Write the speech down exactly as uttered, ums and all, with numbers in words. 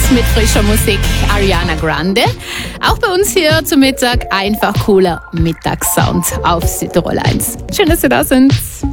mit frischer Musik. Ariana Grande. Auch bei uns hier zum Mittag einfach cooler Mittagssound auf Südtirol eins. Schön, dass Sie da sind.